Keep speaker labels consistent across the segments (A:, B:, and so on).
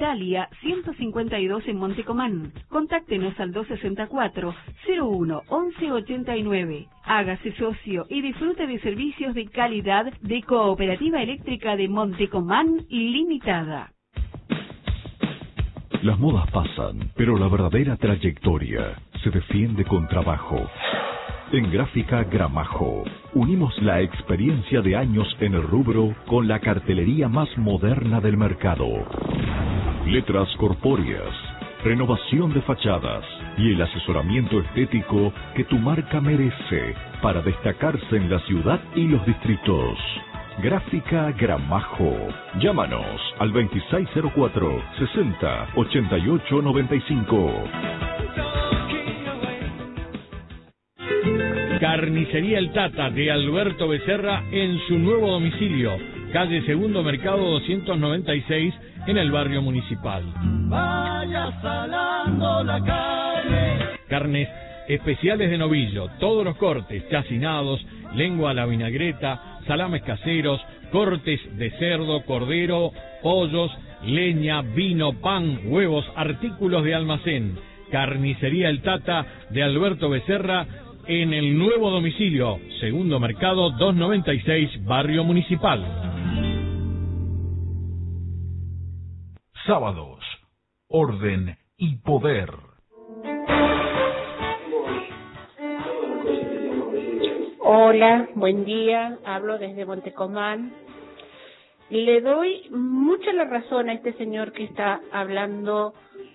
A: Italia 152 en Montecomán. Contáctenos al 264-01-1189. Hágase socio y disfrute de servicios de calidad de Cooperativa Eléctrica de Montecomán Limitada.
B: Las modas pasan, pero la verdadera trayectoria se defiende con trabajo. En Gráfica Gramajo, unimos la experiencia de años en el rubro con la cartelería más moderna del mercado. Letras corpóreas, renovación de fachadas y el asesoramiento estético que tu marca merece para destacarse en la ciudad y los distritos. Gráfica Gramajo. Llámanos al 2604 60 88 95.
C: Carnicería El Tata de Alberto Becerra en su nuevo domicilio, calle Segundo Mercado 296 en el barrio Municipal.
D: Vaya salando la carne.
C: Carnes especiales de novillo, todos los cortes, chacinados, lengua a la vinagreta, salames caseros, cortes de cerdo, cordero, pollos, leña, vino, pan, huevos, artículos de almacén. Carnicería El Tata de Alberto Becerra en el nuevo domicilio, Segundo Mercado 296, Barrio Municipal.
E: Sábados, orden y poder.
F: Hola, buen día, hablo desde Montecomán. Le doy mucha la razón a este señor que está hablando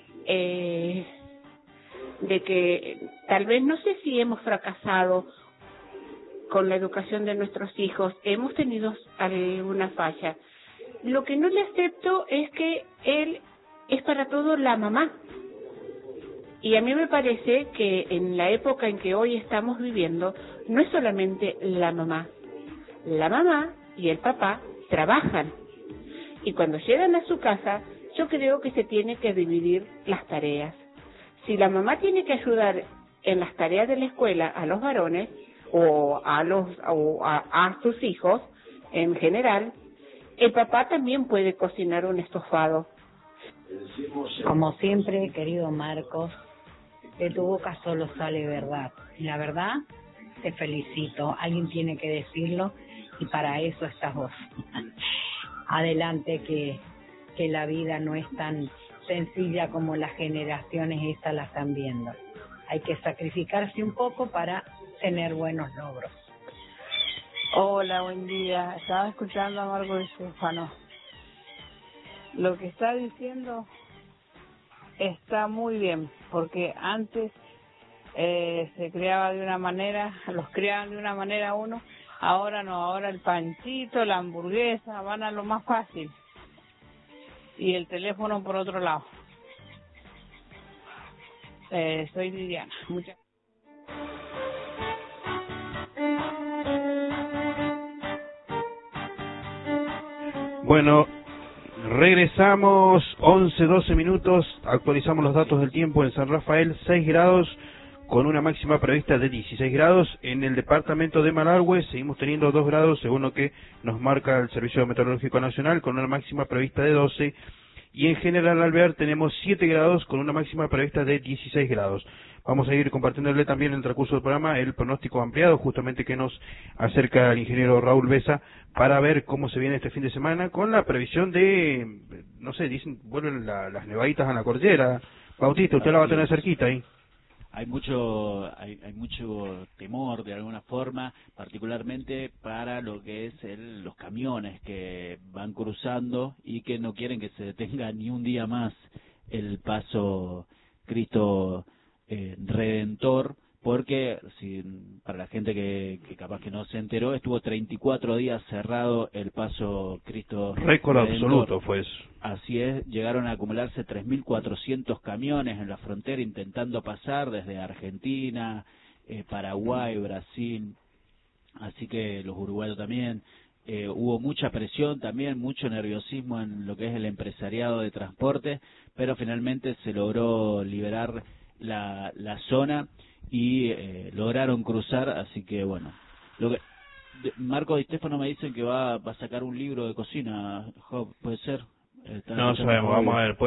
F: de que tal vez, no sé si hemos fracasado con la educación de nuestros hijos, hemos tenido alguna falla. Lo que no le acepto es que él es para todo la mamá. Y a mí me parece que en la época en que hoy estamos viviendo, no es solamente la mamá. La mamá y el papá trabajan. Y cuando llegan a su casa, yo creo que se tiene que dividir las tareas. Si la mamá tiene que ayudar en las tareas de la escuela a los varones o a sus hijos en general, el papá también puede cocinar un estofado.
G: Como siempre, querido Marcos, de tu boca solo sale verdad. Y la verdad, te felicito. Alguien tiene que decirlo y para eso estás vos. Adelante, que la vida no es tan sencilla como las generaciones estas la están viendo. Hay que sacrificarse un poco para tener buenos logros.
H: Hola, buen día. Estaba escuchando a Marco Estefano. Lo que está diciendo está muy bien, porque antes se criaba de una manera, los criaban de una manera uno, ahora no, ahora el panchito, la hamburguesa, van a lo más fácil. Y el teléfono por otro lado. Soy Liliana. Muchas
I: Bueno, regresamos, 11-12 minutos, actualizamos los datos del tiempo en San Rafael, 6 grados, con una máxima prevista de 16 grados. En el departamento de Malargüe seguimos teniendo 2 grados, según lo que nos marca el Servicio Meteorológico Nacional, con una máxima prevista de 12. Y en General Alvear tenemos 7 grados, con una máxima prevista de 16 grados. Vamos a ir compartiéndole también en el transcurso del programa el pronóstico ampliado, justamente que nos acerca el ingeniero Raúl Besa, para ver cómo se viene este fin de semana, con la previsión de, no sé, dicen, vuelven las nevaditas a la cordillera. Bautista, usted la va a tener cerquita ahí.
J: Hay mucho temor de alguna forma, particularmente para lo que es los camiones que van cruzando y que no quieren que se detenga ni un día más el paso Cristo Redentor, porque para la gente que capaz que no se enteró, estuvo 34 días cerrado el paso Cristo
I: Récord
J: Redentor.
I: absoluto fue eso.
J: Así es, llegaron a acumularse 3.400 camiones en la frontera intentando pasar desde Argentina, Paraguay, Brasil, así que los uruguayos también. Hubo mucha presión también, mucho nerviosismo en lo que es el empresariado de transporte, pero finalmente se logró liberar la zona y lograron cruzar, así que bueno. Marco Di Stefano me dicen que va a sacar un libro de cocina, Job, ¿puede ser?
I: No sabemos, vamos a ver.